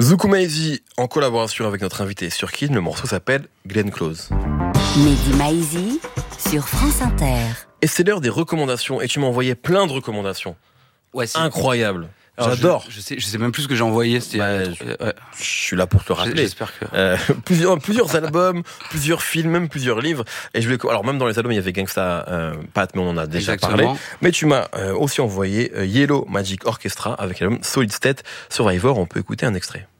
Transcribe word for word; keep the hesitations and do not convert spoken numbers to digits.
Zouk Maizy en collaboration avec notre invité sur Kin. Le morceau s'appelle Glenn Close. Mehdi Maizy sur France Inter. Et c'est l'heure des recommandations. Et tu m'as envoyé plein de recommandations. Ouais, c'est incroyable. Alors, J'adore. Je, je sais, je sais même plus ce que j'ai envoyé. C'était. Bah, euh, je, ouais. je suis là pour te le rappeler. J'espère que. Euh, plusieurs, plusieurs albums, plusieurs films, même plusieurs livres. Et je voulais, alors même dans les albums, il y avait Gangsta euh, Pat, mais on en a déjà Exactement. parlé. Mais tu m'as euh, aussi envoyé euh, Yellow Magic Orchestra avec l'album Solid State Survivor. On peut écouter un extrait.